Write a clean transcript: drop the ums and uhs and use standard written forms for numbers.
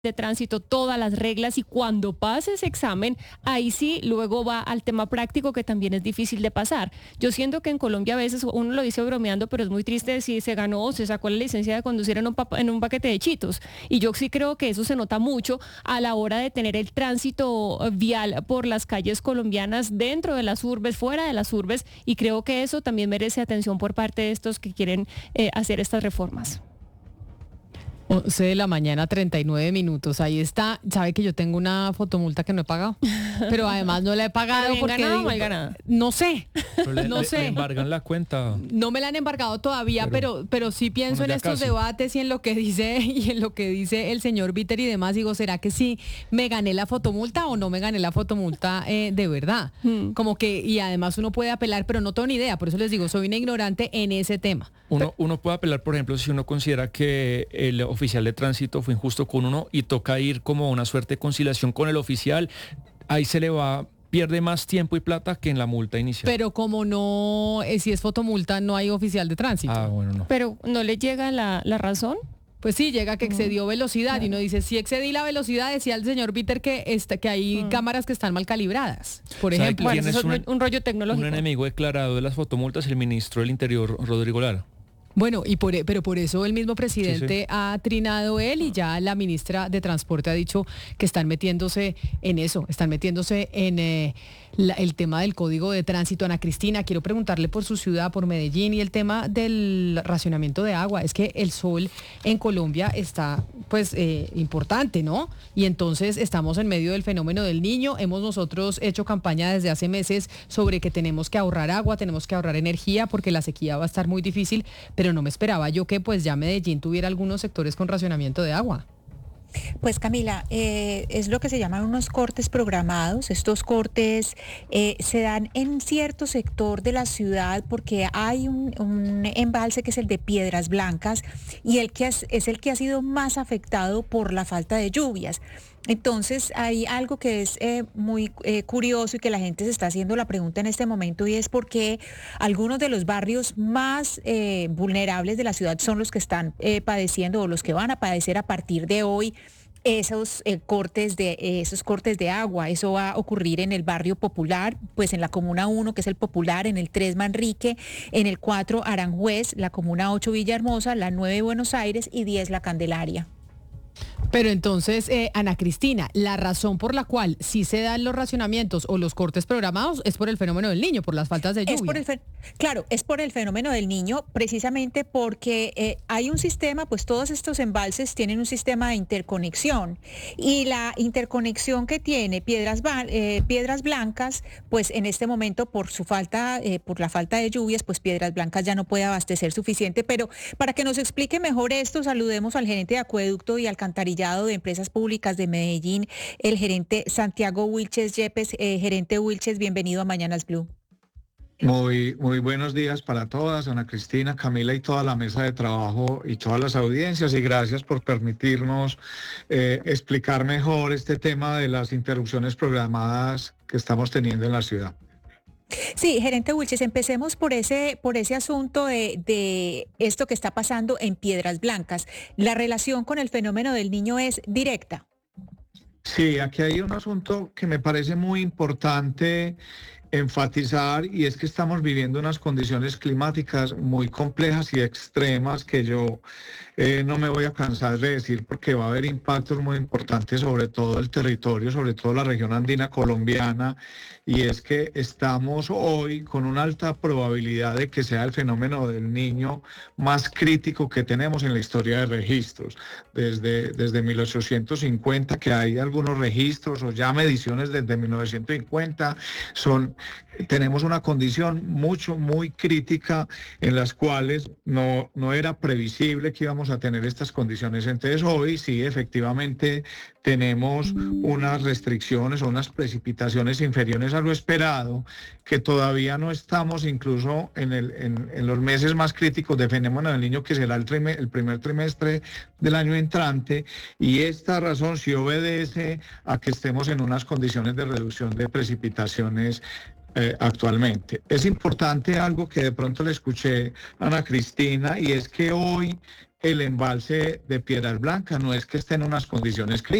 de tránsito, todas las reglas, y cuando pase ese examen, ahí sí luego va al tema práctico, que también es difícil de pasar. Yo siento que en Colombia a veces uno lo dice bromeando, pero es muy triste si se ganó o se sacó la licencia de conducir en un paquete de Chitos. Y yo sí creo que eso se nota mucho a la hora de tener el tránsito vial por las calles colombianas, dentro de las urbes, fuera de las urbes, y creo que eso también merece atención por parte de estos que quieren hacer estas reformas. 11 de la mañana, 39 minutos. Ahí está. Sabe que yo tengo una fotomulta que no he pagado. Pero además no la he pagado porque ganado, mal ganada. No sé. No sé. Le embargan la cuenta. No me la han embargado todavía, pero sí pienso en estos debates y en lo que dice el señor Bitter y demás. Digo, ¿será que sí me gané la fotomulta o no me gané la fotomulta de verdad? Como que, y además uno puede apelar, pero no tengo ni idea. Por eso les digo, soy una ignorante en ese tema. Uno puede apelar, por ejemplo, si uno considera que el oficial de tránsito fue injusto con uno y toca ir como una suerte de conciliación con el oficial, ahí pierde más tiempo y plata que en la multa inicial. Pero como no, si es fotomulta, no hay oficial de tránsito. Bueno, no. Pero ¿no le llega la razón? Pues sí, llega que excedió velocidad, claro. Y uno dice, si excedí la velocidad, decía el señor Bitter que hay cámaras que están mal calibradas, por ejemplo. Bueno, eso es un rollo tecnológico. Un enemigo declarado de las fotomultas, el ministro del Interior, Rodrigo Lara. Bueno, pero por eso el mismo presidente ha trinado él, y ya la ministra de Transporte ha dicho que están metiéndose en eso, están metiéndose en el tema del código de tránsito. Ana Cristina, quiero preguntarle por su ciudad, por Medellín, y el tema del racionamiento de agua. Es que el sol en Colombia está pues importante, ¿no? Y entonces estamos en medio del fenómeno del Niño. Hemos nosotros hecho campaña desde hace meses sobre que tenemos que ahorrar agua, tenemos que ahorrar energía, porque la sequía va a estar muy difícil, pero no me esperaba yo que pues ya Medellín tuviera algunos sectores con racionamiento de agua. Pues Camila, es lo que se llaman unos cortes programados. Estos cortes se dan en cierto sector de la ciudad porque hay un embalse que es el de Piedras Blancas, y es el que ha sido más afectado por la falta de lluvias. Entonces hay algo que es muy curioso y que la gente se está haciendo la pregunta en este momento, y es por qué algunos de los barrios más vulnerables de la ciudad son los que están padeciendo, o los que van a padecer a partir de hoy esos cortes de agua. Eso va a ocurrir en el barrio Popular, pues en la Comuna 1, que es el Popular, en el 3 Manrique, en el 4 Aranjuez, la Comuna 8 Villahermosa, la 9 Buenos Aires y 10 La Candelaria. Pero entonces, Ana Cristina, la razón por la cual sí se dan los racionamientos o los cortes programados es por el fenómeno del Niño, por las faltas de lluvia. Claro, es por el fenómeno del Niño, precisamente porque hay un sistema, pues todos estos embalses tienen un sistema de interconexión, y la interconexión que tiene Piedras Blancas, pues en este momento por la falta de lluvias, pues Piedras Blancas ya no puede abastecer suficiente. Pero para que nos explique mejor esto, saludemos al gerente de Acueducto y Alcantarillado de Empresas Públicas de Medellín, el gerente Santiago Wilches Yepes. Gerente Wilches, bienvenido a Mañanas Blue. Muy buenos días para todas, Ana Cristina, Camila y toda la mesa de trabajo y todas las audiencias, y gracias por permitirnos explicar mejor este tema de las interrupciones programadas que estamos teniendo en la ciudad. Sí, gerente Wilches, empecemos por ese asunto de esto que está pasando en Piedras Blancas. ¿La relación con el fenómeno del Niño es directa? Sí, aquí hay un asunto que me parece muy importante enfatizar, y es que estamos viviendo unas condiciones climáticas muy complejas y extremas que yo no me voy a cansar de decir, porque va a haber impactos muy importantes sobre todo el territorio, sobre todo la región andina colombiana, y es que estamos hoy con una alta probabilidad de que sea el fenómeno del Niño más crítico que tenemos en la historia de registros. Desde 1850 que hay algunos registros, o ya mediciones desde 1950, tenemos una condición muy crítica en las cuales no era previsible que íbamos a tener estas condiciones. Entonces hoy sí, efectivamente, tenemos unas restricciones o unas precipitaciones inferiores a lo esperado, que todavía no estamos incluso en los meses más críticos de fenómeno del Niño, que será el primer trimestre del año entrante, y esta razón sí obedece a que estemos en unas condiciones de reducción de precipitaciones actualmente. Es importante algo que de pronto le escuché a Ana Cristina, y es que hoy el embalse de Piedras Blancas, no es que esté en unas condiciones críticas.